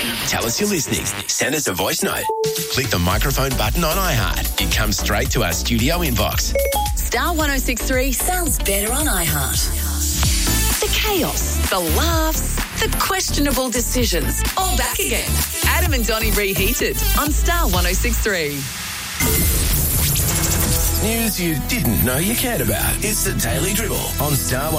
Tell us you're listening. Send us a voice note. Click the microphone button on iHeart. It comes straight to our studio inbox. Star 106.3 sounds better on iHeart. The chaos, the laughs, the questionable decisions. All back again. Adam and Donnie reheated on Star 106.3. News you didn't know you cared about. It's the Daily Dribble on Star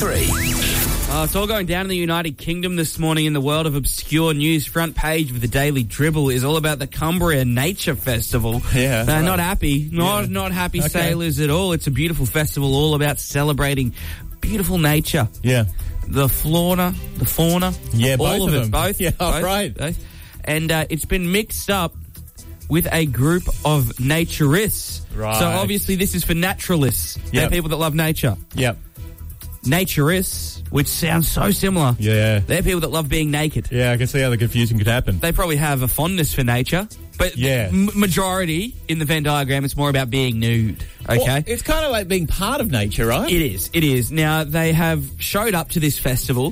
106.3. It's all going down in the United Kingdom this morning in the world of obscure news. Front page of the Daily Dribble is all about the Cumbria Nature Festival. Yeah. They're not happy. Not happy Okay. sailors at all. It's a beautiful festival all about celebrating beautiful nature. Yeah. The fauna. Yeah, all both of of it. them. Both. Yeah, both, right. both. And it's been mixed up with a group of naturists. Right. So obviously this is for naturalists. They're Yep. people that love nature. Yep. Naturists, which sounds so similar. Yeah. They're people that love being naked. Yeah, I can see how the confusion could happen. They probably have a fondness for nature, but Yeah. majority in the Venn diagram, it's more about being nude. Okay? Well, it's kind of like being part of nature, right? It is. Now, they have showed up to this festival,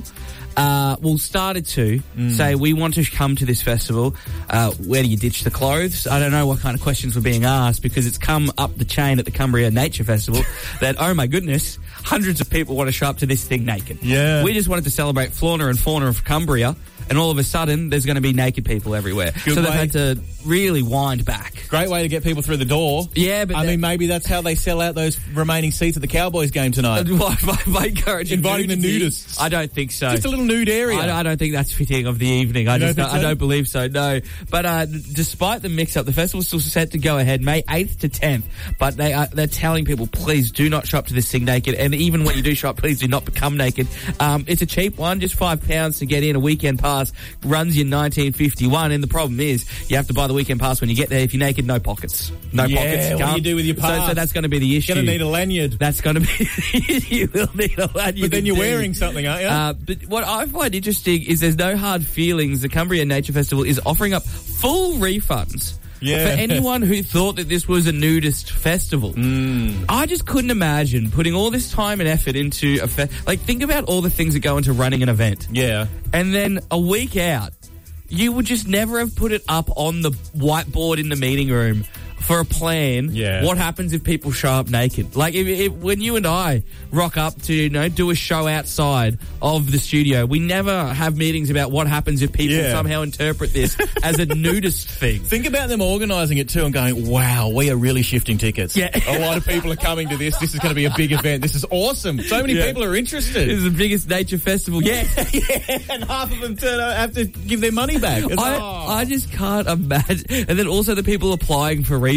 started to say, we want to come to this festival. Where do you ditch the clothes? I don't know what kind of questions were being asked because it's come up the chain at the Cumbria Nature Festival that, oh my goodness, hundreds of people want to show up to this thing naked. Yeah. We just wanted to celebrate flora and fauna of Cumbria, and all of a sudden, there's going to be naked people everywhere. Good so they've way. had to really wind back. Great way to get people through the door. Yeah, but I mean, maybe that's how they sell out those remaining seats at the Cowboys game tonight. by encouraging Inviting the nudity, nudists. I don't think so. Just a little nude area. I don't think that's fitting of the evening. I don't think so? don't believe so, no. But despite the mix-up, the festival's still set to go ahead May 8th to 10th. But they're telling people, please do not show up to this thing naked. And even when you do show up, please do not become naked. It's a cheap one, just £5 to get in. A weekend pass runs you $19.51. And the problem is, you have to buy the weekend pass when you get there. If you're naked, no pockets. No Yeah, pockets. what do you do with your pass? So that's going to be the issue. You're going to need a lanyard. That's going to be... you will need a lanyard. But then you're indeed. wearing something, aren't you? But what I find interesting is there's no hard feelings. The Cumbria Nature Festival is offering up full refunds for anyone who thought that this was a nudist festival. I just couldn't imagine putting all this time and effort into a think about all the things that go into running an event. Yeah. And then a week out, you would just never have put it up on the whiteboard in the meeting room for a plan. Yeah. What happens if people show up naked? Like if when you and I rock up to do a show outside of the studio, we never have meetings about what happens if people somehow interpret this as a nudist thing. Think about them organising it too and going, wow, we are really shifting tickets. Yeah. A lot of people are coming to this. This is going to be a big event. This is awesome. So many people are interested. This is the biggest nature festival. Yeah. And half of them have to give their money back. I just can't imagine. And then also the people applying for